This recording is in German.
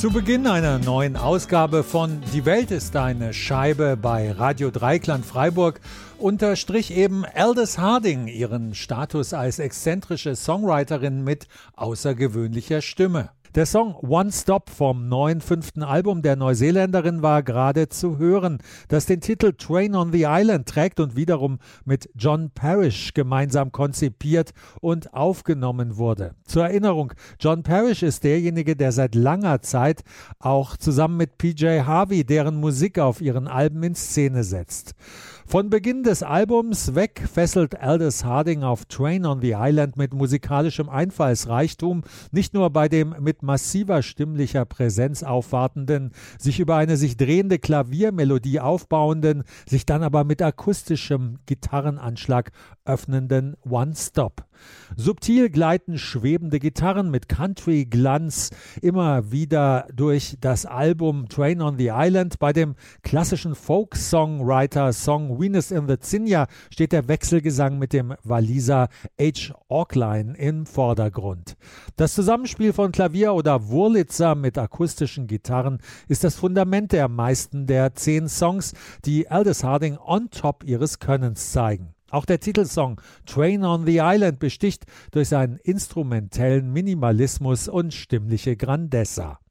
Zu Beginn einer neuen Ausgabe von Die Welt ist eine Scheibe bei Radio Dreikland Freiburg unterstrich eben Aldous Harding ihren Status als exzentrische Songwriterin mit außergewöhnlicher Stimme. Der Song One Stop vom neuen 5. Album der Neuseeländerin war gerade zu hören, das den Titel Train on the Island trägt und wiederum mit John Parrish gemeinsam konzipiert und aufgenommen wurde. Zur Erinnerung, John Parrish ist derjenige, der seit langer Zeit auch zusammen mit PJ Harvey deren Musik auf ihren Alben in Szene setzt. Von Beginn des Albums weg fesselt Aldous Harding auf Train on the Island mit musikalischem Einfallsreichtum, nicht nur bei dem mit massiver stimmlicher Präsenz aufwartenden, sich über eine sich drehende Klaviermelodie aufbauenden, sich dann aber mit akustischem Gitarrenanschlag öffnenden One Stop. Subtil gleiten schwebende Gitarren mit Country-Glanz immer wieder durch das Album Train on the Island. Bei dem klassischen Folk-Songwriter-Song Venus in Virginia steht der Wechselgesang mit dem Waliser H. Orkline im Vordergrund. Das Zusammenspiel von Klavier oder Wurlitzer mit akustischen Gitarren ist das Fundament der meisten der 10 Songs, die Aldous Harding on top ihres Könnens zeigen. Auch der Titelsong Train on the Island besticht durch seinen instrumentellen Minimalismus und stimmliche Grandezza.